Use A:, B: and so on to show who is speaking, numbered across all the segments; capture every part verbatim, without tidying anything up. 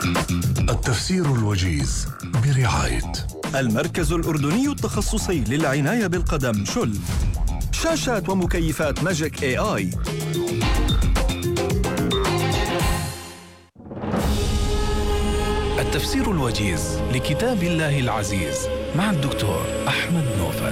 A: التفسير الوجيز برعاية
B: المركز الأردني التخصصي للعناية بالقدم شل. شاشات ومكيفات ماجيك اي اي.
A: التفسير الوجيز لكتاب الله العزيز مع الدكتور أحمد نوفل.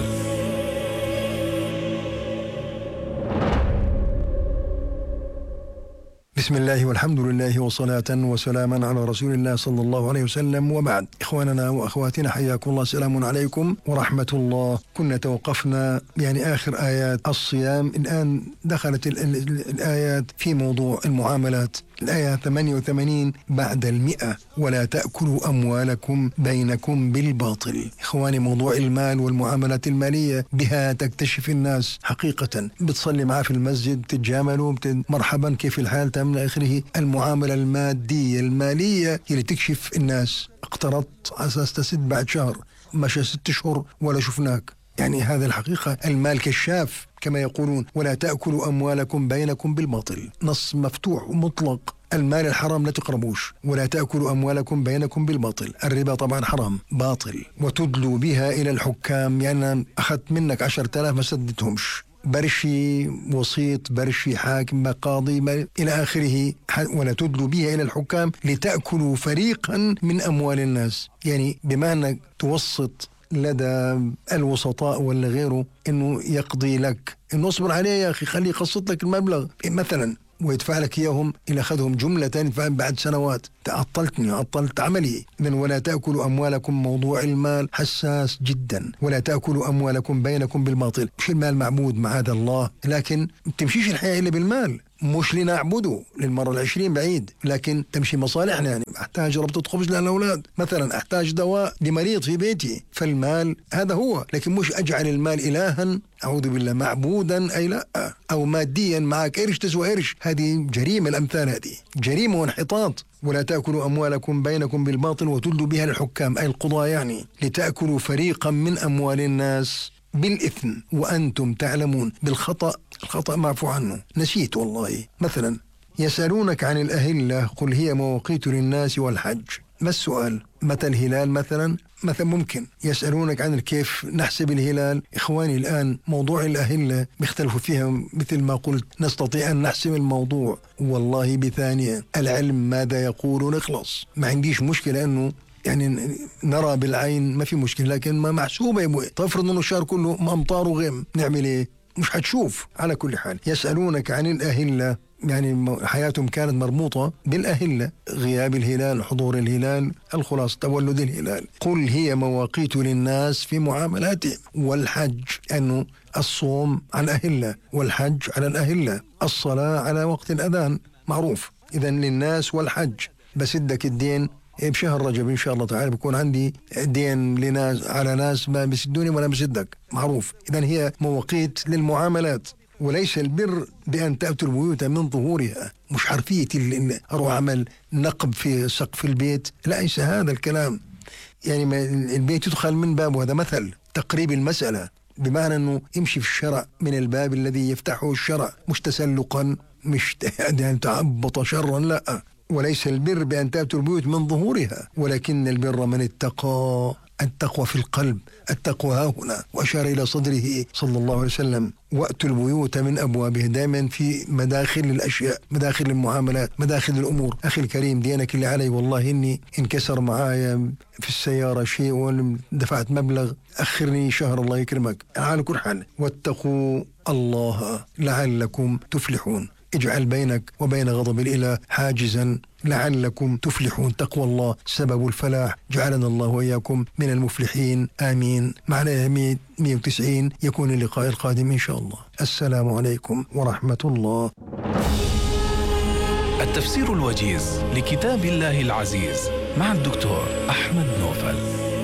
C: بسم الله والحمد لله وصلاة وسلاما على رسول الله صلى الله عليه وسلم، وبعد. إخواننا وأخواتنا حياكم الله، سلام عليكم ورحمة الله. كنا توقفنا يعني آخر آيات الصيام، الآن دخلت ال ال ال الآيات في موضوع المعاملات. الآية ثمانية وثمانين بعد المئة: ولا تأكلوا أموالكم بينكم بالباطل. إخواني، موضوع المال والمعاملات المالية بها تكتشف الناس حقيقة. بتصلي معاه في المسجد، تتجاملوا، مرحبا كيف الحال، تم آخره. المعاملة المادية المالية اللي تكشف الناس. اقترضت على أساس تسد بعد شهر، مشى ست شهور ولا شفناك. يعني هذا الحقيقة، المال كشاف كما يقولون. ولا تأكلوا أموالكم بينكم بالباطل، نص مفتوح ومطلق. المال الحرام لا تقربوش. ولا تأكلوا أموالكم بينكم بالباطل. الربا طبعا حرام باطل. وتدلوا بها إلى الحكام، يعني أخذت منك عشرة آلاف ما سددتهمش، برشي وسيط، برشي حاكم، قاضي، إلى آخره. ولا تدلوا بها إلى الحكام لتأكلوا فريقا من أموال الناس. يعني بما أنك توسط لدى الوسطاء ولا غيره إنه يقضي لك، إنه اصبر عليه يا أخي، خليه يقسط لك المبلغ مثلا ويدفع لك إياهم. إلى أخذهم جملة يدفع بعد سنوات. تعطلتني، عطلت عملي. إذن ولا تأكلوا أموالكم، موضوع المال حساس جدا. ولا تأكلوا أموالكم بينكم بالباطل. مش المال معبود معاذ الله، لكن تمشيش الحياة إلا بالمال. مش لنعبده للمرة العشرين بعيد، لكن تمشي مصالحنا. يعني أحتاج ربطة خبز للأولاد مثلا، أحتاج دواء لمريض في بيتي، فالمال هذا هو. لكن مش أجعل المال إلها، أعوذ بالله، معبودا أي لا. أو ماديا معك قرش تسوى قرش، هذه جريمة. الأمثال هذه جريمة وانحطاط. ولا تأكلوا أموالكم بينكم بالباطل وتدلوا بها الحكام أي القضاة، يعني لتأكلوا فريقا من أموال الناس بالإثم وأنتم تعلمون. بالخطأ، الخطأ معفو عنه، نسيت والله. مثلا يسألونك عن الأهلة قل هي مواقيت للناس والحج. ما السؤال؟ متى الهلال مثلا؟ مثلا ممكن يسألونك عن كيف نحسب الهلال. إخواني، الآن موضوع الأهلة بيختلفوا فيها. مثل ما قلت، نستطيع أن نحسم الموضوع والله بثانية. العلم ماذا يقول نخلص. ما عنديش مشكلة أنه يعني نرى بالعين، ما في مشكلة، لكن ما محسوبة يا ابوي. تفرض انه الشهر كله امطار وغيم، نعمل ايه؟ مش حتشوف. على كل حال، يسألونك عن الأهلة، يعني حياتهم كانت مربوطة بالأهلة، غياب الهلال، حضور الهلال، الخلاص تولد الهلال. قل هي مواقيت للناس في معاملاتهم، والحج أنه الصوم عن أهلة، والحج على الأهلة، الصلاة على وقت الأذان معروف. إذن للناس والحج. بسدك الدين بشهر رجب إن شاء الله تعالى، بكون عندي دين لناس على ناس ما بسدوني ولا بسدك، معروف. إذن هي مواقيت للمعاملات. وليس البر بأن تأتوا البيوت من ظهورها. مش حرفية اللي أروح أعمل نقب في سقف البيت، لا، ليس هذا الكلام. يعني ما البيت يدخل من بابه، هذا مثل تقريب المسألة، بمعنى أنه يمشي في الشرع من الباب الذي يفتحه الشرع، مش تسلقا، مش يعني تعبط شرا، لا. وليس البر بأن تأتوا البيوت من ظهورها، ولكن البر من اتقى. التقوى في القلب، التقوى ها هنا. وأشار إلى صدره صلى الله عليه وسلم: وأتوا البيوت من أبوابها. دائما في مداخل الأشياء، مداخل المعاملات، مداخل الأمور. أخي الكريم، دينك اللي علي، والله إني انكسر معايا في السيارة شيء ودفعت مبلغ، أخرني شهر الله يكرمك. على كل حال، واتقوا الله لعلكم تفلحون. اجعل بينك وبين غضب الإله حاجزا لعلكم تفلحون. تقوى الله سبب الفلاح. جعلنا الله وإياكم من المفلحين، آمين. معنا مئة وتسعين. يكون اللقاء القادم إن شاء الله. السلام عليكم ورحمة الله.
A: التفسير الوجيز لكتاب الله العزيز مع الدكتور أحمد نوفل.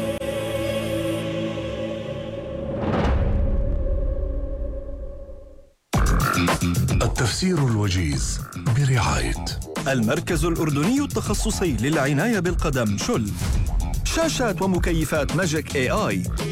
A: التفسير الوجيز برعاية
B: المركز الأردني التخصصي للعناية بالقدم شل. شاشات ومكيفات ماجيك اي اي.